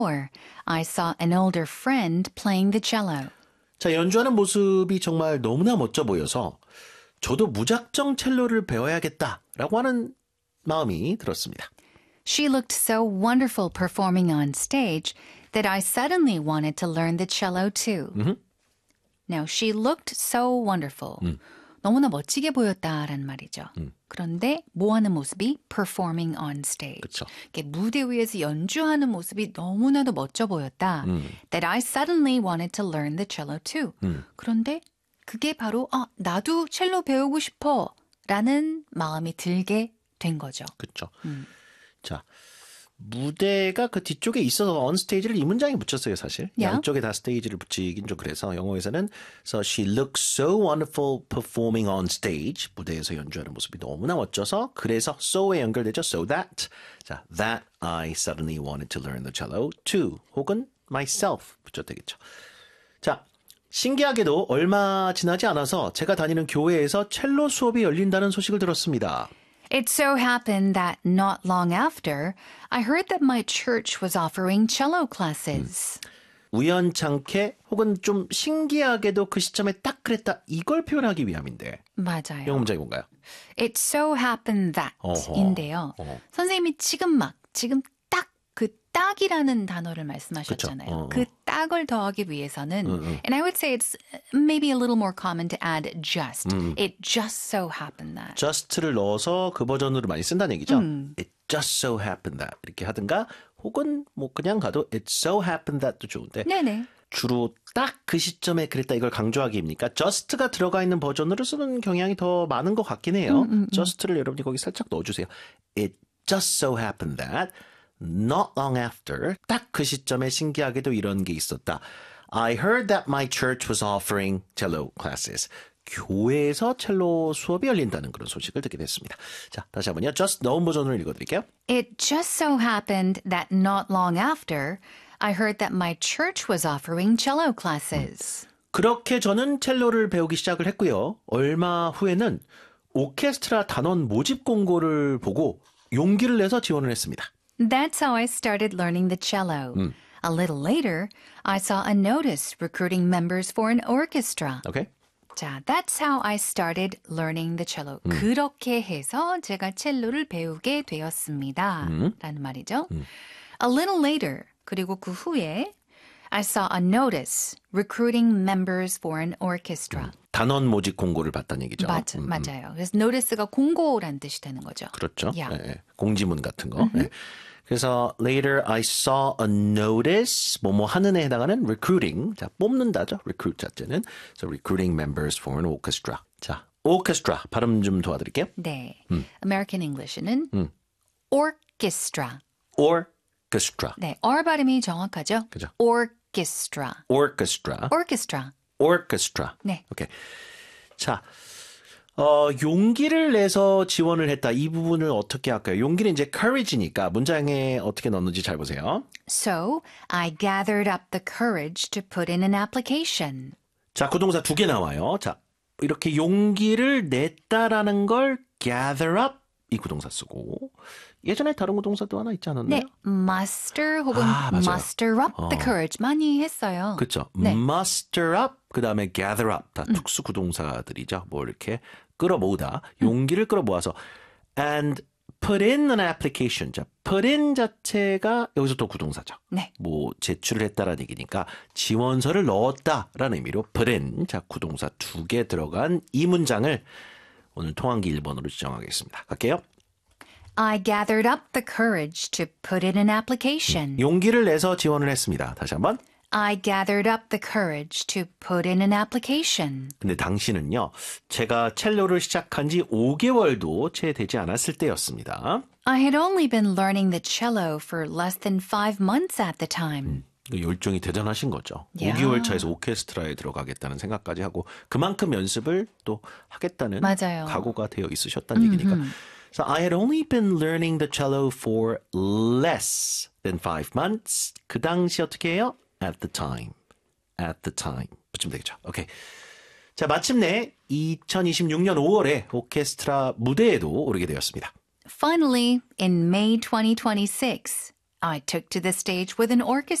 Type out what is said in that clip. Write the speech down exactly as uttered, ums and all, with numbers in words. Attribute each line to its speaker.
Speaker 1: I saw an older friend playing the cello.
Speaker 2: 자, 연주하는 모습이 정말 너무나 멋져 보여서 저도 무작정 첼로를 배워야겠다라고 하는 마음이 들었습니다.
Speaker 1: She looked so wonderful performing on stage that I suddenly wanted to learn the cello too.
Speaker 2: Mm-hmm.
Speaker 1: Now, she looked so wonderful.
Speaker 2: 음.
Speaker 1: 너무나 멋지게 보였다라는 말이죠.
Speaker 2: 음.
Speaker 1: 그런데 뭐 하는 모습이 performing on stage.
Speaker 2: 그쵸.
Speaker 1: 무대 위에서 연주하는 모습이 너무나도 멋져 보였다.
Speaker 2: 음.
Speaker 1: That I suddenly wanted to learn the cello too.
Speaker 2: 음.
Speaker 1: 그런데 그게 바로 아, 나도 첼로 배우고 싶어 라는 마음이 들게 된 거죠.
Speaker 2: 그렇죠.
Speaker 1: 음.
Speaker 2: 자, 무대가 그 뒤쪽에 있어서 on stage를 이 문장에 붙였어요, 사실.
Speaker 1: Yeah.
Speaker 2: 양쪽에 다 스테이지를 붙이긴 좀 그래서 영어에서는 So she looks so wonderful performing on stage. 무대에서 연주하는 모습이 너무나 멋져서 그래서 so에 연결되죠. So that. 자, that I suddenly wanted to learn the cello too. 혹은 myself 붙여도 되겠죠. 자, 신기하게도 얼마 지나지 않아서 제가 다니는 교회에서 첼로 수업이 열린다는 소식을 들었습니다.
Speaker 1: It so happened that not long after, I heard that my church was offering cello classes.
Speaker 2: 음. 우연찮게 혹은 좀 신기하게도 그 시점에 딱 그랬다 이걸 표현하기 위함인데
Speaker 1: 맞아요.
Speaker 2: 영어 문장이 뭔가요?
Speaker 1: It so happened that인데요.
Speaker 2: 어허.
Speaker 1: 선생님이 지금 막 지금 딱 그 딱이라는 단어를 말씀하셨잖아요.
Speaker 2: 그쵸. 어, 어.
Speaker 1: 그 딱을 더하기 위해서는
Speaker 2: 음, 음.
Speaker 1: and I would say it's maybe a little more common to add just.
Speaker 2: 음.
Speaker 1: It just so happened that.
Speaker 2: just를 넣어서 그 버전으로 많이 쓴다는 얘기죠.
Speaker 1: 음.
Speaker 2: It just so happened that 이렇게 하든가 혹은 뭐 그냥 가도 it so happened that도 좋은데
Speaker 1: 네네.
Speaker 2: 주로 딱 그 시점에 그랬다 이걸 강조하기입니까? just가 들어가 있는 버전으로 쓰는 경향이 더 많은 것 같긴 해요.
Speaker 1: 음, 음, 음.
Speaker 2: just를 여러분이 거기 살짝 넣어주세요. It just so happened that not long after 딱 그 시점에 신기하게도 이런 게 있었다. I heard that my church was offering cello classes. 교회에서 첼로 수업이 열린다는 그런 소식을 듣게 됐습니다. 자, 다시 한번요. just 넣은 버전으로 읽어드릴게요.
Speaker 1: It just so happened that not long after, I heard that my church was offering cello classes.
Speaker 2: 그렇게 저는 첼로를 배우기 시작을 했고요. 얼마 후에는 오케스트라 단원 모집 공고를 보고 용기를 내서 지원을 했습니다.
Speaker 1: That's how I started learning the cello.
Speaker 2: 음.
Speaker 1: A little later, I saw a notice recruiting members for an orchestra.
Speaker 2: 오케이?
Speaker 1: 자, that's how I started learning the cello.
Speaker 2: 음.
Speaker 1: 그렇게 해서 제가 첼로를 배우게 되었습니다.
Speaker 2: 음.
Speaker 1: 라는 말이죠.
Speaker 2: 음.
Speaker 1: A little later, 그리고 그 후에 I saw a notice recruiting members for an orchestra.
Speaker 2: 음. 단원 모집 공고를 봤다는 얘기죠.
Speaker 1: 맞,
Speaker 2: 음,
Speaker 1: 맞아요. 그래서 notice가 공고란 뜻이 되는 거죠.
Speaker 2: 그렇죠.
Speaker 1: Yeah.
Speaker 2: 예, 예. 공지문 같은 거. 예. 그래서 later I saw a notice 뭐뭐 하는에 해당하는 recruiting. 자, 뽑는다죠. recruit 자체는. So recruiting members for an orchestra. 자, orchestra 발음 좀 도와드릴게요.
Speaker 1: 네.
Speaker 2: 음.
Speaker 1: American English는
Speaker 2: 음.
Speaker 1: orchestra.
Speaker 2: orchestra.
Speaker 1: 네, R 발음이 정확하죠?
Speaker 2: 그죠.
Speaker 1: orchestra.
Speaker 2: orchestra.
Speaker 1: orchestra.
Speaker 2: orchestra.
Speaker 1: 네.
Speaker 2: 오케이. 자, 어, 용기를 내서 지원을 했다. 이 부분을 어떻게 할까요? 용기는 이제 courage니까 문장에 어떻게 넣는지 잘 보세요.
Speaker 1: So, I gathered up the courage to put in an application.
Speaker 2: 자, 그 동사 두 개 나와요. 자, 이렇게 용기를 냈다라는 걸 gather up 이 구동사 쓰고 예전에 다른 구동사도 하나 있지 않았나요?
Speaker 1: 네, muster 혹은
Speaker 2: 아, 맞아요.
Speaker 1: muster up the
Speaker 2: 어.
Speaker 1: courage 많이 했어요.
Speaker 2: 그렇죠.
Speaker 1: 네.
Speaker 2: muster up 그다음에 gather up 다 특수 구동사들이죠. 뭐 이렇게 끌어모으다, 용기를 끌어모아서 and put in an application. 자, put in 자체가 여기서 또 구동사죠.
Speaker 1: 네.
Speaker 2: 뭐 제출을 했다라는 얘기니까 지원서를 넣었다라는 의미로 put in. 자, 구동사 두 개 들어간 이 문장을 오늘 통한기 일 번으로 지정하겠습니다. 갈게요.
Speaker 1: I gathered up the courage to put in an application.
Speaker 2: 용기를 내서 지원을 했습니다. 다시 한번.
Speaker 1: I gathered up the courage to put in an application.
Speaker 2: 근데 당시는요. 제가 첼로를 시작한 지 오 개월도 채 되지 않았을 때였습니다.
Speaker 1: I had only been learning the cello for less than five months at the time.
Speaker 2: 음, 열정이 대단하신 거죠.
Speaker 1: 야.
Speaker 2: 오 개월 차에서 오케스트라에 들어가겠다는 생각까지 하고 그만큼 연습을 또 하겠다는
Speaker 1: 맞아요.
Speaker 2: 각오가 되어 있으셨다는 얘기니까. So I had only been learning the cello for less than five months. 그 당시 어떻게 해요? At the time. At the time. 붙이면 되겠죠. 오케이. 자, 마침내 이천이십육 년 오월에 오케스트라 무대에도 오르게 되었습니다.
Speaker 1: Finally, in May twenty twenty-six, I took to the stage with an orchestra.